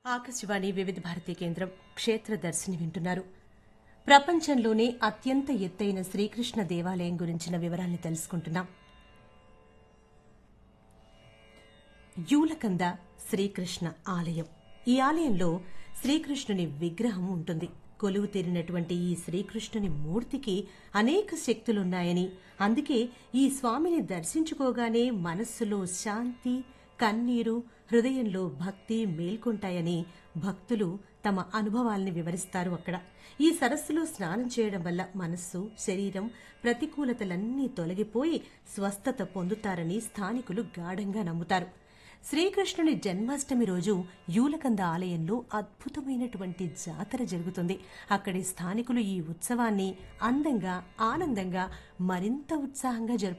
ఆకాశవాణి వివిధ భారతి కేంద్రం క్షేత్ర దర్శిని వింటున్నారు. ప్రపంచంలోనే అత్యంత ఎత్తైన శ్రీకృష్ణ దేవాలయం గురించిన వివరాల్ని తెలుసుకుంటున్నాం. యూలకంద శ్రీకృష్ణ ఆలయం. ఈ ఆలయంలో శ్రీకృష్ణుని విగ్రహం ఉంటుంది. కొలువు తీరినటువంటి ఈ శ్రీకృష్ణుని మూర్తికి అనేక శక్తులున్నాయని, అందుకే ఈ స్వామిని దర్శించుకోగానే మనస్సులో శాంతి, కన్నీరు, హృదయంలో భక్తి మేల్కొంటాయని భక్తులు తమ అనుభవాల్ని వివరిస్తారు. అక్కడ ఈ సరస్సులో స్నానం చేయడం వల్ల మనస్సు, శరీరం ప్రతికూలతలన్నీ తొలగిపోయి స్వస్థత పొందుతారని స్థానికులు గాఢంగా నమ్ముతారు. శ్రీకృష్ణుని జన్మాష్టమి రోజు యూలకంద ఆలయంలో అద్భుతమైనటువంటి జాతర జరుగుతుంది. అక్కడి స్థానికులు ఈ ఉత్సవాన్ని అందంగా, ఆనందంగా, మరింత ఉత్సాహంగా జరుపుకుంటారు.